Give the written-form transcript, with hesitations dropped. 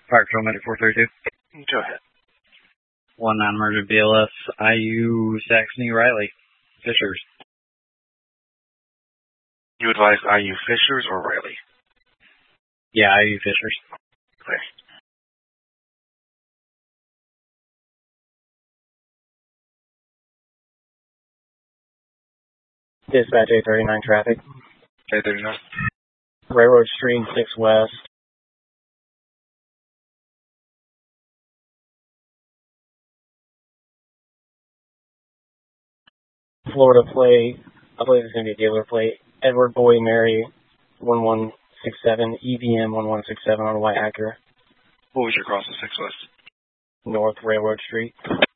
Fire Patrol Medic 432. Go ahead. 19 murder BLS, IU Saxony Riley. Fishers. You advise IU Fishers or Riley? Yeah, IU Fishers. Okay. Dispatch 839 traffic. 839. Railroad Street, 6 West. Florida plate, I believe it's going to be a dealer plate. Edward Boy Mary 1167, EVM 1167 on a white Acura. What was your cross of 6 West? North Railroad Street.